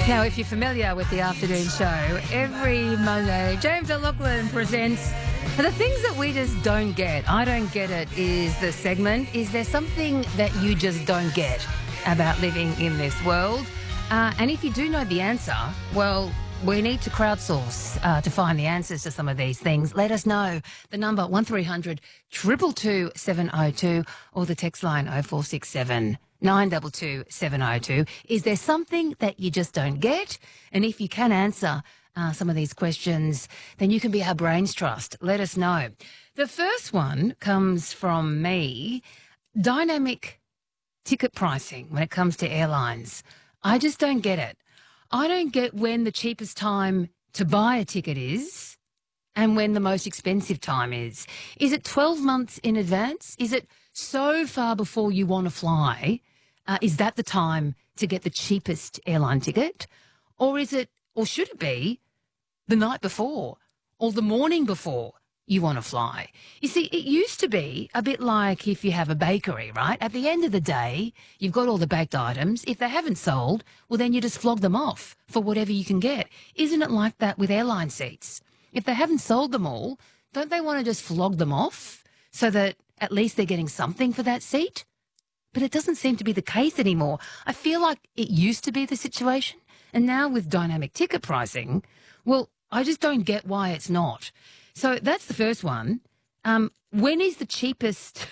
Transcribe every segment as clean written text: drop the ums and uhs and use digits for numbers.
Now, if you're familiar with the afternoon show, every Monday, James O'Loughlin presents the things that we just don't get. I don't get it is the segment. Is there something that you just don't get about living in this world? And if you do know the answer, well, we need to crowdsource to find the answers to some of these things. Let us know. The number 1300 222 702 or the text line 0467 922 702. Is there something that you just don't get? And if you can answer some of these questions, then you can be our brains trust. Let us know. The first one comes from me. Dynamic ticket pricing when it comes to airlines. I just don't get it. I don't get when the cheapest time to buy a ticket is and when the most expensive time is. Is it 12 months in advance? Is it so far before you want to fly? Is that the time to get the cheapest airline ticket? Or is it, or should it be, the night before or the morning before you want to fly? You see, it used to be a bit like if you have a bakery, right? At the end of the day, you've got all the baked items. If they haven't sold, well, then you just flog them off for whatever you can get. Isn't it like that with airline seats? If they haven't sold them all, don't they want to just flog them off so that at least they're getting something for that seat? But it doesn't seem to be the case anymore. I feel like it used to be the situation. And now with dynamic ticket pricing, well, I just don't get why it's not. So that's the first one. When is the cheapest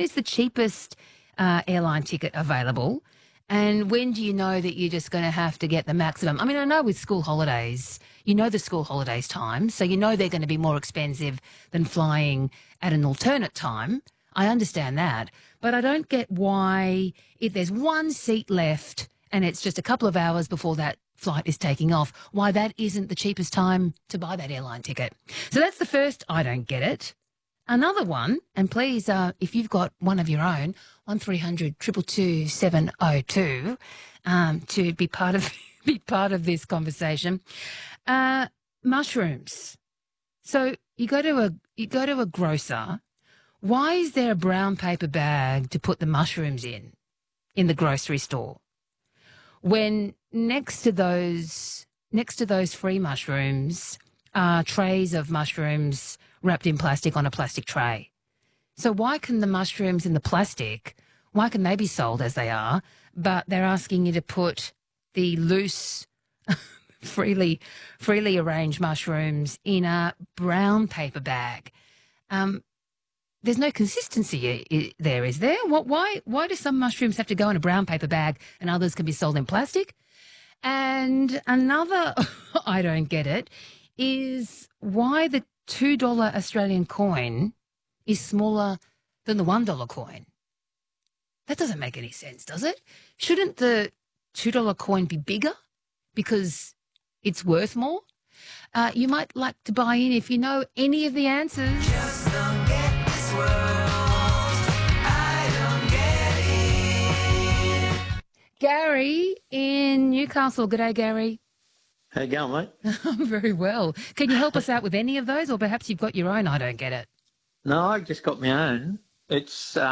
airline ticket available? And when do you know that you're just going to have to get the maximum? I mean, I know with school holidays, you know the school holidays time, so you know they're going to be more expensive than flying at an alternate time. I understand that. But I don't get why, if there's one seat left and it's just a couple of hours before that flight is taking off, why that isn't the cheapest time to buy that airline ticket. So that's the first I don't get it. Another one, and please, if you've got one of your own, 1300 222 702, to be part of this conversation. Mushrooms. So you go to a grocer. Why is there a brown paper bag to put the mushrooms in the grocery store? When next to those free mushrooms are trays of mushrooms wrapped in plastic on a plastic tray. So why can the mushrooms in the plastic, why can they be sold as they are, but they're asking you to put the loose, freely arranged mushrooms in a brown paper bag? There's no consistency there, is there? Why do some mushrooms have to go in a brown paper bag and others can be sold in plastic? And another, I don't get it, is why the $2 Australian coin is smaller than the $1 coin. That doesn't make any sense, does it? Shouldn't the $2 coin be bigger because it's worth more? You might like to buy in if you know any of the answers. Just don't get this world. I don't get it. Gary in Newcastle. G'day, Gary. How you going, mate? I'm very well. Can you help us out with any of those, or perhaps you've got your own? I don't get it. No, I just got my own. It's